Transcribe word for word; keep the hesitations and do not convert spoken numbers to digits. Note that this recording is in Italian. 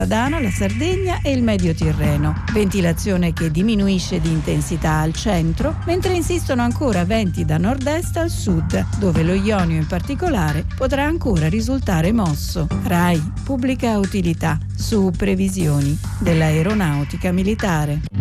Adana, la Sardegna e il Medio Tirreno. Ventilazione che diminuisce di intensità al centro, mentre insistono ancora venti da nord-est al sud, dove lo Ionio in particolare potrà ancora risultare mosso. RAI, pubblica utilità, su previsioni dell'aeronautica militare.